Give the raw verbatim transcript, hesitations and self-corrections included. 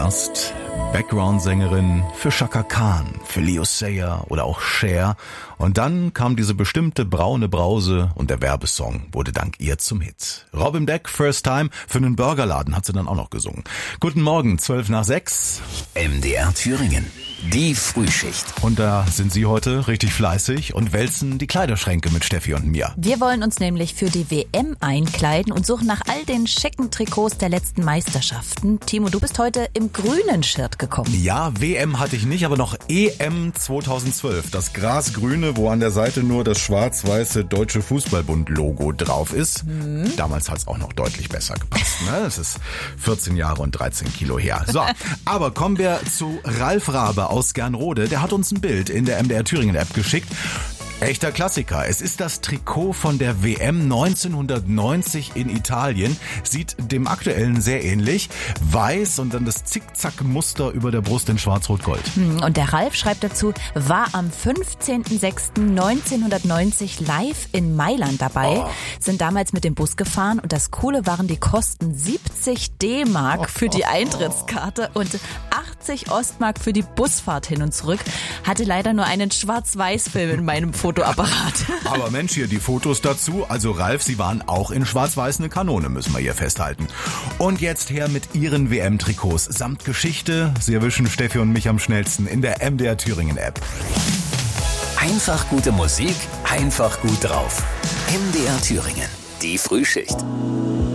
Erst Background-Sängerin für Chaka Khan, für Leo Sayer oder auch Cher. Und dann kam diese bestimmte braune Brause und der Werbesong wurde dank ihr zum Hit. Robin Beck, First Time, für einen Burgerladen hat sie dann auch noch gesungen. Guten Morgen, zwölf nach sechs. M D R Thüringen, die Frühschicht. Und da sind Sie heute richtig fleißig und wälzen die Kleiderschränke mit Steffi und mir. Wir wollen uns nämlich für die W M einkleiden und suchen nach all den schicken Trikots der letzten Meisterschaften. Timo, du bist heute im grünen Shirt gekommen. Ja, W M hatte ich nicht, aber noch E M zweitausendzwölf. Das grasgrüne, wo an der Seite nur das schwarz-weiße Deutsche Fußballbund-Logo drauf ist. Hm. Damals hat es auch noch deutlich besser gepasst. Ne? Das ist vierzehn Jahre und dreizehn Kilo her. So, aber kommen wir zu Ralf Rabe aus Gernrode. Der hat uns ein Bild in der M D R Thüringen App geschickt. Echter Klassiker. Es ist das Trikot von der W M neunzehnhundertneunzig in Italien. Sieht dem aktuellen sehr ähnlich. Weiß und dann das Zickzack-Muster über der Brust in schwarz-rot-gold. Und der Ralf schreibt dazu, war am fünfzehnten sechsten neunzehnhundertneunzig live in Mailand dabei, oh. sind damals mit dem Bus gefahren und das Coole waren die Kosten siebzig D-Mark oh, für die oh, Eintrittskarte und achtzig Ostmark für die Busfahrt hin und zurück. Hatte leider nur einen Schwarz-Weiß-Film in meinem Fotoapparat. Aber Mensch, hier die Fotos dazu. Also Ralf, Sie waren auch in schwarz-weiß eine Kanone, müssen wir hier festhalten. Und jetzt her mit Ihren W M-Trikots samt Geschichte. Sie erwischen Steffi und mich am schnellsten in der M D R Thüringen App. Einfach gute Musik, einfach gut drauf. M D R Thüringen, die Frühschicht.